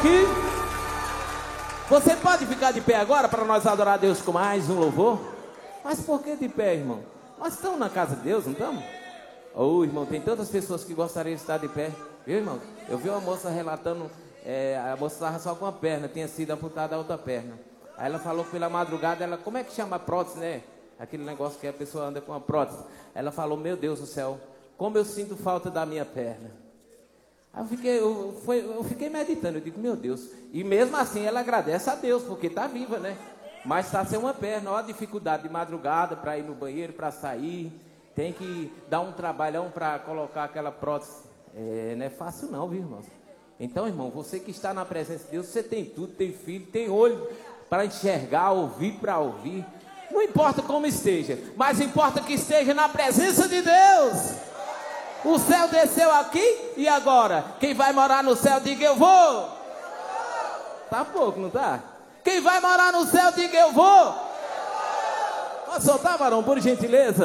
aqui. Você pode ficar de pé agora para nós adorar a Deus com mais um louvor? Mas por que de pé, irmão? Nós estamos na casa de Deus, não estamos? Ô, irmão, tem tantas pessoas que gostariam de estar de pé. Viu, irmão? Eu vi uma moça relatando, a moça estava só com uma perna, tinha sido amputada a outra perna. Aí ela falou pela madrugada, como é que chama a prótese, né? Aquele negócio que a pessoa anda com a prótese. Ela falou, meu Deus do céu, como eu sinto falta da minha perna. Aí eu fiquei meditando, eu digo, meu Deus. E mesmo assim ela agradece a Deus, porque está viva, né? Mas está sem uma perna, olha a dificuldade de madrugada para ir no banheiro, para sair. Tem que dar um trabalhão para colocar aquela prótese. Não é fácil não, viu, irmão? Então, irmão, você que está na presença de Deus, você tem tudo, tem filho, tem olho para enxergar, ouvir para ouvir. Não importa como esteja, mas importa que esteja na presença de Deus. O céu desceu aqui e agora? Quem vai morar no céu, diga eu vou. Tá pouco, não tá? Quem vai morar no céu, diga eu vou. Pode soltar, varão, por gentileza.